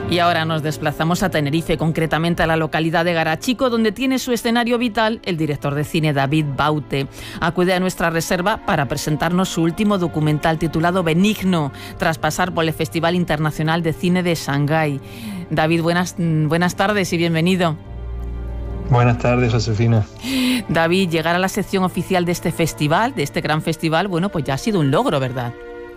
Y ahora nos desplazamos a Tenerife, concretamente a la localidad de Garachico, donde tiene su escenario vital el director de cine David Baute. Acude a nuestra reserva para presentarnos su último documental titulado Benigno, tras pasar por el Festival Internacional de Cine de Shanghái. David, buenas tardes y bienvenido. Buenas tardes, Josefina. David, llegar a la sección oficial de este festival, de este gran festival, bueno, pues ya ha sido un logro, ¿verdad?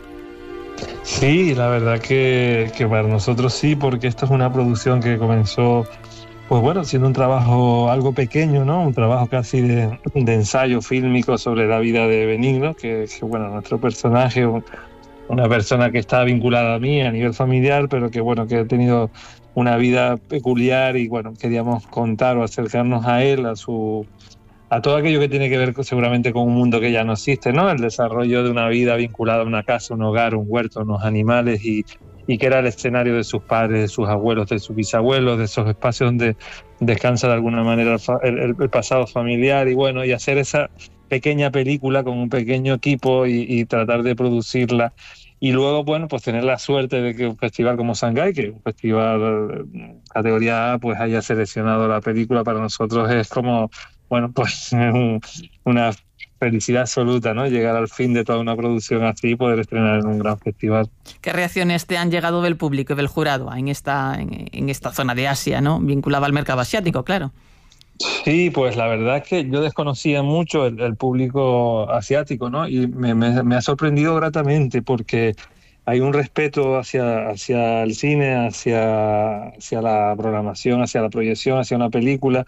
Sí, la verdad que para nosotros sí, porque esto es una producción que comenzó, pues bueno, siendo un trabajo algo pequeño, ¿no? Un trabajo casi de ensayo fílmico sobre la vida de Benigno, que bueno, nuestro personaje, una persona que está vinculada a mí a nivel familiar, pero que bueno, que ha tenido una vida peculiar y bueno, queríamos contar o acercarnos a él, a todo aquello que tiene que ver seguramente con un mundo que ya no existe, ¿no? El desarrollo de una vida vinculada a una casa, un hogar, un huerto, unos animales y que era el escenario de sus padres, de sus abuelos, de sus bisabuelos, de esos espacios donde descansa de alguna manera el pasado familiar y bueno, y hacer esa pequeña película con un pequeño equipo y tratar de producirla. Y luego, bueno, pues tener la suerte de que un festival como Shanghái, que es un festival categoría A, pues haya seleccionado la película, para nosotros es como, bueno, pues una felicidad absoluta, ¿no? Llegar al fin de toda una producción así y poder estrenar en un gran festival. ¿Qué reacciones te han llegado del público y del jurado en esta zona de Asia, ¿no? Vinculada al mercado asiático, claro? Sí, pues la verdad es que yo desconocía mucho el público asiático, ¿no? Y me ha sorprendido gratamente porque hay un respeto hacia el cine, hacia la programación, hacia la proyección, hacia una película.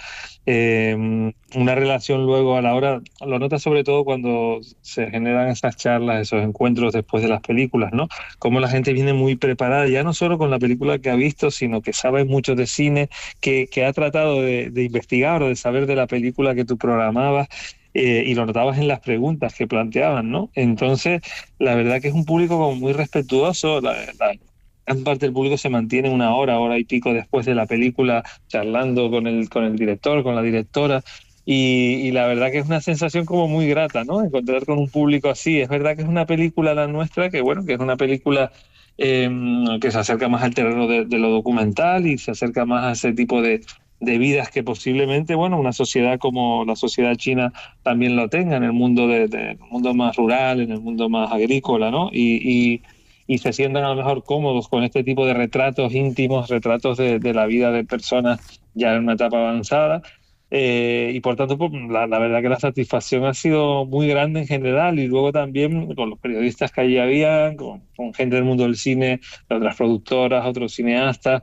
Una relación luego a la hora, lo notas sobre todo cuando se generan esas charlas, esos encuentros después de las películas, ¿no? Cómo la gente viene muy preparada, ya no solo con la película que ha visto, sino que sabe mucho de cine, que ha tratado de investigar o de saber de la película que tú programabas. Y lo notabas en las preguntas que planteaban, ¿no? Entonces, la verdad que es un público como muy respetuoso. La gran parte del público se mantiene una hora y pico después de la película charlando con el director, con la directora. Y la verdad que es una sensación como muy grata, ¿no? Encontrar con un público así. Es verdad que es una película la nuestra, que bueno, que es una película que se acerca más al terreno de lo documental y se acerca más a ese tipo de vidas que posiblemente, bueno, una sociedad como la sociedad china también lo tenga en el mundo el mundo más rural, en el mundo más agrícola, ¿no? Y se sientan a lo mejor cómodos con este tipo de retratos íntimos, retratos de la vida de personas ya en una etapa avanzada. Y por tanto, pues, la verdad que la satisfacción ha sido muy grande en general, y luego también con los periodistas que allí había, con gente del mundo del cine, de otras productoras, otros cineastas,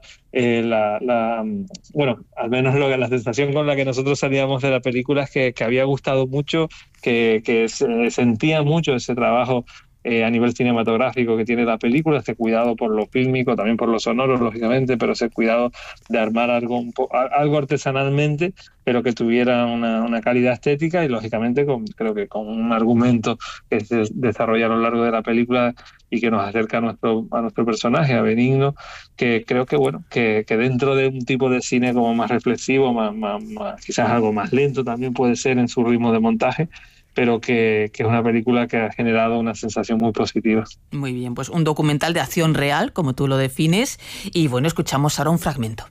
bueno, al menos la sensación con la que nosotros salíamos de la película es que había gustado mucho, que se sentía mucho ese trabajo a nivel cinematográfico que tiene la película, este cuidado por lo fílmico, también por lo sonoro, lógicamente, pero ese cuidado de armar algo artesanalmente, pero que tuviera una calidad estética y, lógicamente, creo que con un argumento que se desarrolla a lo largo de la película y que nos acerca a nuestro personaje, a Benigno, que creo que, bueno, que dentro de un tipo de cine como más reflexivo, quizás algo más lento también puede ser en su ritmo de montaje, pero que es una película que ha generado una sensación muy positiva. Muy bien, pues un documental de acción real, como tú lo defines, y bueno, escuchamos ahora un fragmento.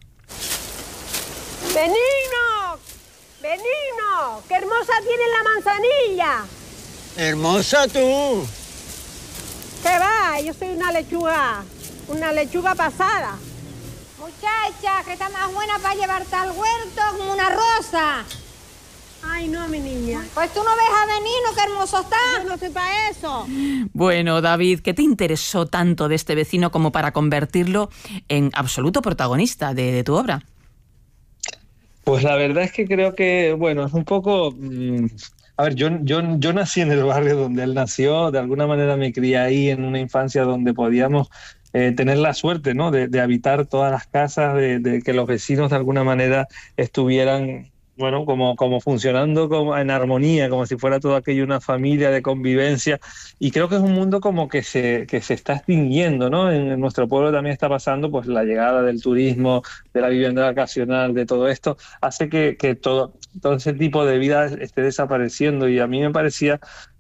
¡Benigno! ¡Benigno! ¡Qué hermosa tienes la manzanilla! ¡Hermosa tú! ¿Qué va? Yo soy una lechuga pasada. Muchacha, que está más buena para llevarte al huerto como una rosa. Ay, no, mi niña. Pues tú no ves a Benigno, qué hermoso está. Yo no soy para eso. Bueno, David, ¿qué te interesó tanto de este vecino como para convertirlo en absoluto protagonista de tu obra? Pues la verdad es que creo que, bueno, es un poco... A ver, yo nací en el barrio donde él nació, de alguna manera me crié ahí en una infancia donde podíamos tener la suerte, ¿no? de habitar todas las casas, de que los vecinos de alguna manera estuvieran... bueno, como funcionando como en armonía, como si fuera todo aquello una familia de convivencia, y creo que es un mundo como que se está extinguiendo, ¿no? En nuestro pueblo también está pasando, pues la llegada del turismo, de la vivienda vacacional, de todo esto, hace que todo ese tipo de vida esté desapareciendo, y a mí me parecía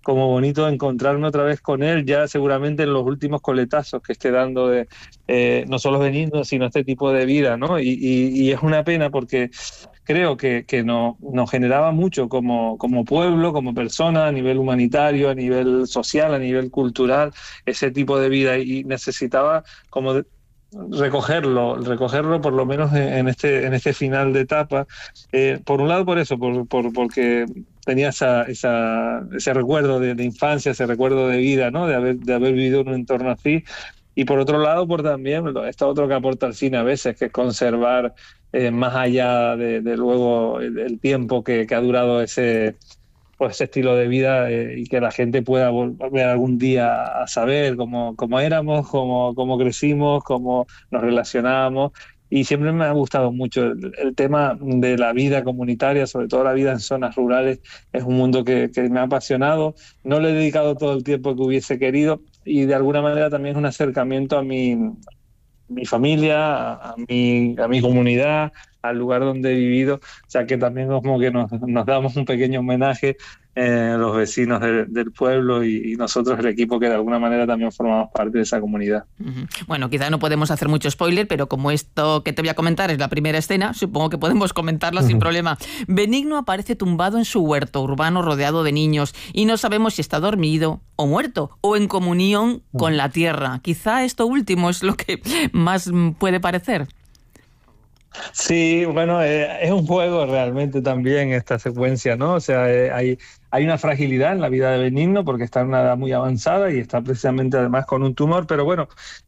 como bonito encontrarme otra vez con él, ya seguramente en los últimos coletazos que esté dando de no solo Benigno, sino este tipo de vida, ¿no? Y es una pena porque creo que nos generaba mucho como pueblo, como persona, a nivel humanitario, a nivel social, a nivel cultural, ese tipo de vida, y necesitaba como recogerlo por lo menos en este final de etapa. Por un lado por eso, porque tenía ese recuerdo de infancia, ese recuerdo de vida, ¿no? De haber vivido en un entorno así. Y por otro lado, por también está otro que aporta el cine a veces, que es conservar más allá de luego el tiempo que ha durado ese estilo de vida, y que la gente pueda volver algún día a saber cómo éramos, cómo crecimos, cómo nos relacionábamos. Y siempre me ha gustado mucho el tema de la vida comunitaria, sobre todo la vida en zonas rurales. Es un mundo que me ha apasionado. No le he dedicado todo el tiempo que hubiese querido, y de alguna manera también es un acercamiento a mi familia, a mi comunidad, al lugar donde he vivido, o sea que también como que nos damos un pequeño homenaje, los vecinos del pueblo y nosotros, el equipo que de alguna manera también formamos parte de esa comunidad. Bueno, quizá no podemos hacer mucho spoiler, pero como esto que te voy a comentar es la primera escena, supongo que podemos comentarla sin problema. Benigno aparece tumbado en su huerto urbano rodeado de niños y no sabemos si está dormido o muerto o en comunión con la tierra. Quizá esto último es lo que más puede parecer. Sí, bueno, es un juego realmente también esta secuencia, ¿no? O sea, hay una fragilidad en la vida de Benigno porque está en una edad muy avanzada y está precisamente además con un tumor, pero bueno,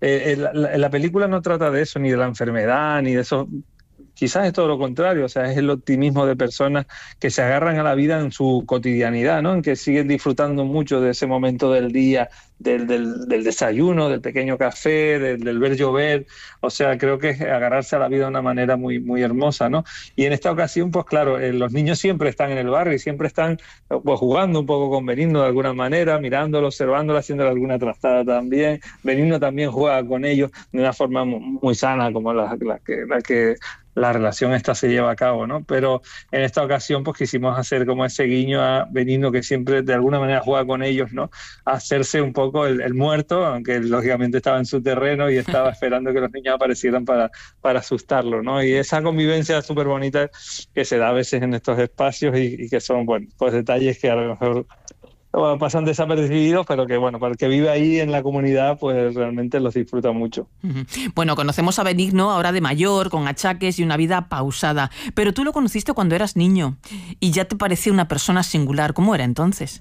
la película no trata de eso, ni de la enfermedad, ni de eso. Quizás es todo lo contrario, o sea, es el optimismo de personas que se agarran a la vida en su cotidianidad, ¿no? En que siguen disfrutando mucho de ese momento del día, del desayuno, del pequeño café, del ver llover. O sea, creo que es agarrarse a la vida de una manera muy, muy hermosa, ¿no? Y en esta ocasión, pues claro, los niños siempre están en el barrio y siempre están pues jugando un poco con Benigno de alguna manera, mirándolo, observándolo, haciéndole alguna trastada también. Benigno también juega con ellos de una forma muy sana, como la que la relación esta se lleva a cabo, ¿no? Pero en esta ocasión pues quisimos hacer como ese guiño a Benigno, que siempre de alguna manera juega con ellos, ¿no? A hacerse un poco el muerto, aunque lógicamente estaba en su terreno y estaba esperando que los niños aparecieran para asustarlo, ¿no? Y esa convivencia súper bonita que se da a veces en estos espacios y que son, bueno, pues detalles que a lo mejor pasan desapercibidos, pero que bueno, para el que vive ahí en la comunidad, pues realmente los disfruta mucho. Bueno, conocemos a Benigno ahora de mayor, con achaques y una vida pausada, pero tú lo conociste cuando eras niño y ya te parecía una persona singular. ¿Cómo era entonces?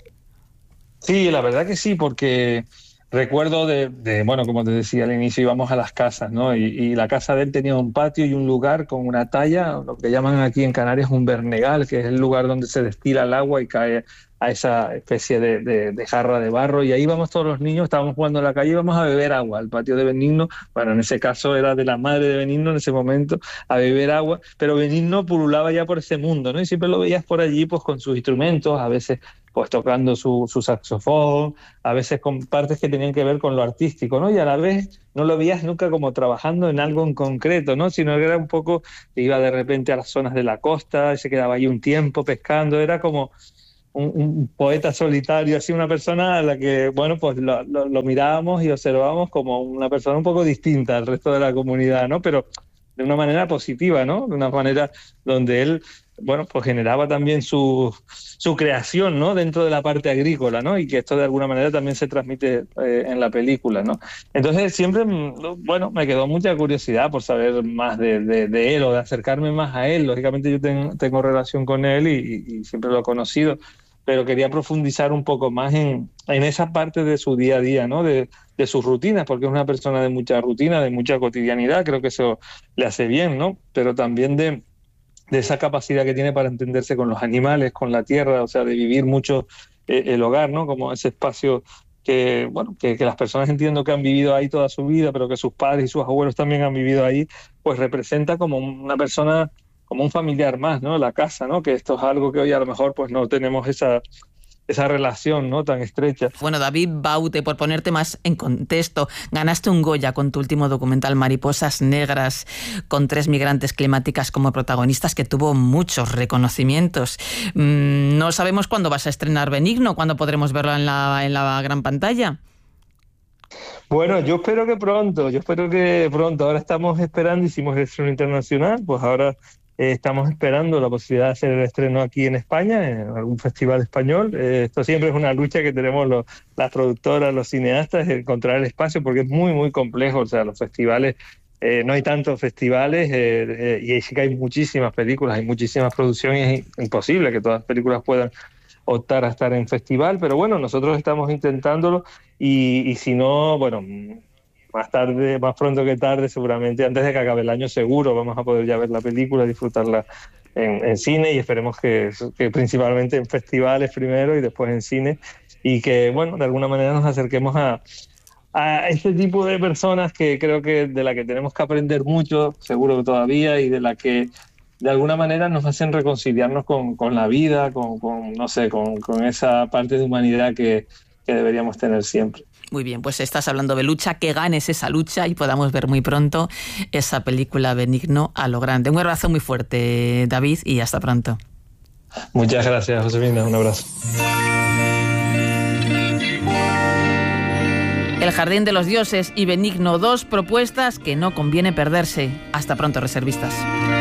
Sí, la verdad que sí, porque recuerdo bueno, como te decía al inicio, íbamos a las casas, ¿no? Y la casa de él tenía un patio y un lugar con una talla, lo que llaman aquí en Canarias un bernegal, que es el lugar donde se destila el agua y cae a esa especie de jarra de barro, y ahí íbamos todos los niños, estábamos jugando en la calle, íbamos a beber agua al patio de Benigno. Bueno, en ese caso era de la madre de Benigno en ese momento, a beber agua, pero Benigno pululaba ya por ese mundo, ¿no? Y siempre lo veías por allí pues con sus instrumentos, a veces pues tocando su saxofón, a veces con partes que tenían que ver con lo artístico, ¿no? Y a la vez no lo veías nunca como trabajando en algo en concreto, ¿no? Sino que era un poco, iba de repente a las zonas de la costa, se quedaba ahí un tiempo pescando, era como un poeta solitario, así, una persona a la que, bueno, pues lo mirábamos y observábamos como una persona un poco distinta al resto de la comunidad, ¿no? Pero de una manera positiva, ¿no? De una manera donde él, bueno, pues generaba también su creación, ¿no? Dentro de la parte agrícola, ¿no? Y que esto de alguna manera también se transmite en la película, ¿no? Entonces siempre, bueno, me quedó mucha curiosidad por saber más de él, o de acercarme más a él. Lógicamente yo tengo relación con él y siempre lo he conocido, pero quería profundizar un poco más en esa parte de su día a día, ¿no? De sus rutinas, porque es una persona de mucha rutina, de mucha cotidianidad. Creo que eso le hace bien, ¿no? Pero también de esa capacidad que tiene para entenderse con los animales, con la tierra, o sea, de vivir mucho el hogar, ¿no? Como ese espacio que, bueno, que las personas, entiendo que han vivido ahí toda su vida, pero que sus padres y sus abuelos también han vivido ahí, pues representa como una persona, como un familiar más, ¿no? La casa, ¿no? Que esto es algo que hoy a lo mejor pues no tenemos esa esa relación, ¿no?, tan estrecha. Bueno, David Baute, por ponerte más en contexto, ganaste un Goya con tu último documental Mariposas Negras, con 3 migrantes climáticas como protagonistas, que tuvo muchos reconocimientos. No sabemos cuándo vas a estrenar Benigno, cuándo podremos verlo en la gran pantalla. Bueno, yo espero que pronto. Ahora estamos esperando, hicimos el estreno internacional, pues ahora estamos esperando la posibilidad de hacer el estreno aquí en España, en algún festival español. Esto siempre es una lucha que tenemos las productoras, los cineastas, encontrar el espacio, porque es muy, muy complejo. O sea, los festivales, no hay tantos festivales, y sí que hay muchísimas películas, hay muchísimas producciones, y es imposible que todas las películas puedan optar a estar en festival, pero bueno, nosotros estamos intentándolo, y si no, bueno, más pronto que tarde, seguramente antes de que acabe el año, seguro vamos a poder ya ver la película, disfrutarla en cine, y esperemos que principalmente en festivales primero y después en cine, y que, bueno, de alguna manera nos acerquemos a este tipo de personas que creo que de la que tenemos que aprender mucho, seguro que todavía, y de la que de alguna manera nos hacen reconciliarnos con la vida, no sé, con esa parte de humanidad que deberíamos tener siempre. Muy bien, pues estás hablando de lucha, que ganes esa lucha y podamos ver muy pronto esa película Benigno a lo grande. Un abrazo muy fuerte, David, y hasta pronto. Muchas gracias, Josefina, un abrazo. El Jardín de los Dioses y Benigno, 2 propuestas que no conviene perderse. Hasta pronto, reservistas.